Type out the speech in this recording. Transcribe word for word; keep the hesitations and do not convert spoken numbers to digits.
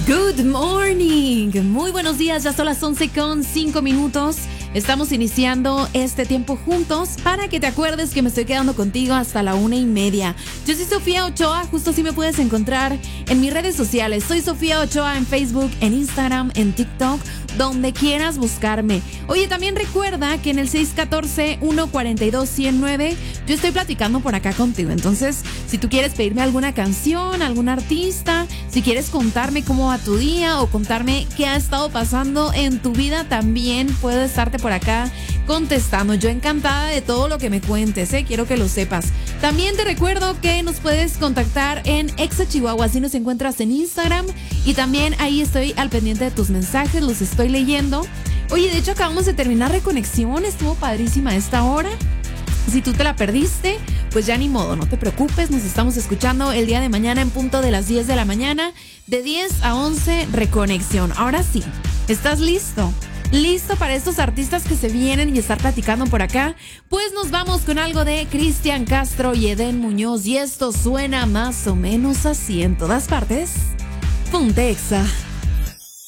Good morning, muy buenos días, ya son las once con cinco minutos. Estamos iniciando este tiempo juntos para que te acuerdes que me estoy quedando contigo hasta la una y media. Yo soy Sofía Ochoa, justo así me puedes encontrar en mis redes sociales. Soy Sofía Ochoa en Facebook, en Instagram, en TikTok, donde quieras buscarme. Oye, también recuerda que en el seis uno cuatro, uno cuatro dos, uno cero nueve yo estoy platicando por acá contigo. Entonces, si tú quieres pedirme alguna canción, algún artista, si quieres contarme cómo va tu día o contarme qué ha estado pasando en tu vida, también puedo estarte por acá contestando. Yo encantada de todo lo que me cuentes, ¿eh? Quiero que lo sepas. También te recuerdo que nos puedes contactar en Exa Chihuahua, así nos encuentras en Instagram, y también ahí estoy al pendiente de tus mensajes, los estoy leyendo. Oye, de hecho acabamos de terminar Reconexión, estuvo padrísima esta hora. Si tú te la perdiste, pues ya ni modo, no te preocupes, nos estamos escuchando el día de mañana en punto de las diez de la mañana, de diez a once, Reconexión. Ahora sí, ¿estás listo? ¿Listo para estos artistas que se vienen y estar platicando por acá? Pues nos vamos con algo de Cristian Castro y Eden Muñoz, y esto suena más o menos así en todas partes. Ponte Exa.